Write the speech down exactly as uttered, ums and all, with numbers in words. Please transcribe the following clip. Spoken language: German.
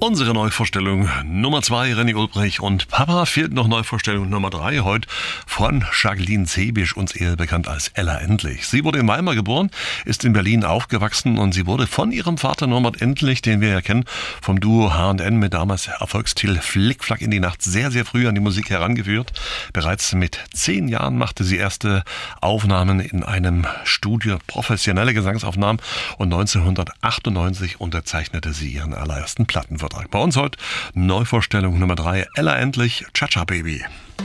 Unsere Neuvorstellung Nummer zwei, René Ulbrich und Papa fehlt noch Neuvorstellung Nummer drei, heute von Jacqueline Zebisch, uns eher bekannt als Ella Endlich. Sie wurde in Weimar geboren, ist in Berlin aufgewachsen und sie wurde von ihrem Vater Norbert Endlich, den wir ja kennen, vom Duo H und N mit damals Erfolgstitel Flickflack in die Nacht, sehr, sehr früh an die Musik herangeführt. Bereits mit zehn Jahren machte sie erste Aufnahmen in einem Studio, professionelle Gesangsaufnahmen, und neunzehnhundertachtundneunzig unterzeichnete sie ihren allerersten Plattenvertrag. Bei uns heute Neuvorstellung Nummer drei, Ella Endlich, Cha-Cha Baby.